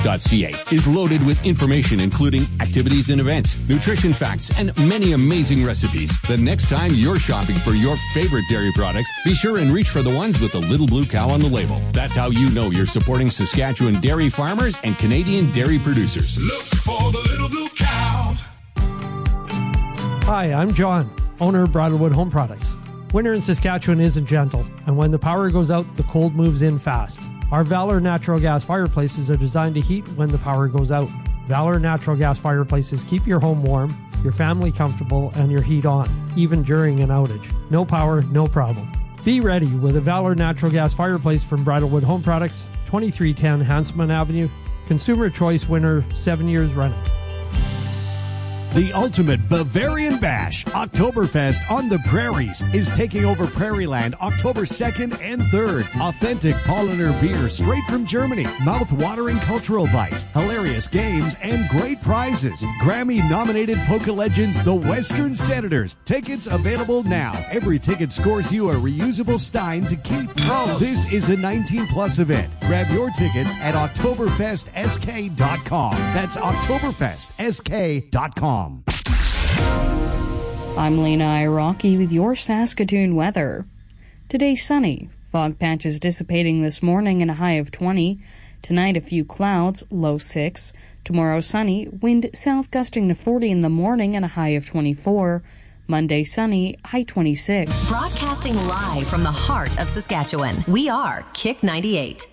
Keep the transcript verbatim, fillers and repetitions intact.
dot c a is loaded with information including activities and events, nutrition facts, and many amazing recipes. The next time you're shopping for your favorite dairy products, be sure and reach for the ones with the little blue cow on the label. That's how you know you're supporting Saskatchewan dairy farmers and Canadian dairy producers. Look for the little blue cow. Hi, I'm John, owner of Bridlewood Home Products. Winter in Saskatchewan isn't gentle, and when the power goes out, the cold moves in fast. Our Valor natural gas fireplaces are designed to heat when the power goes out. Valor natural gas fireplaces keep your home warm, your family comfortable, and your heat on, even during an outage. No power, no problem. Be ready with a Valor natural gas fireplace from Bridlewood Home Products, twenty-three ten Hanselman Avenue. Consumer Choice winner, seven years running. The ultimate Bavarian Bash, Oktoberfest on the Prairies, is taking over Prairieland October second and third. Authentic Paulaner beer straight from Germany, mouth-watering cultural bites, hilarious games, and great prizes. Grammy-nominated polka legends, the Western Senators. Tickets available now. Every ticket scores you a reusable stein to keep. This is a nineteen plus event. Grab your tickets at oktoberfest s k dot com. That's oktoberfest s k dot com. I'm Lena Iraqi with your Saskatoon weather. Today sunny. Fog patches dissipating this morning and a high of twenty. Tonight a few clouds, low six. Tomorrow sunny, wind south gusting to forty in the morning and a high of twenty-four. Monday sunny, high twenty-six. Broadcasting live from the heart of Saskatchewan. We are Kick ninety-eight.